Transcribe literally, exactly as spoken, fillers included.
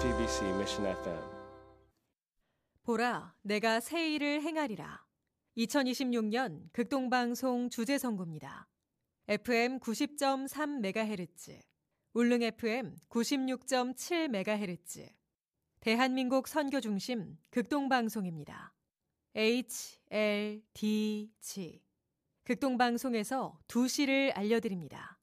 씨비씨 Mission 에프엠. 보라, 내가 새 일을 행하리라. 이천이십육 년 극동방송 주제선고입니다. 에프엠 구십 점 삼 메가헤르츠, 울릉 에프엠 구십육 점 칠 메가헤르츠, 대한민국 선교중심 극동방송입니다. 에이치 엘 디 지, 극동방송에서 두 시를 알려드립니다.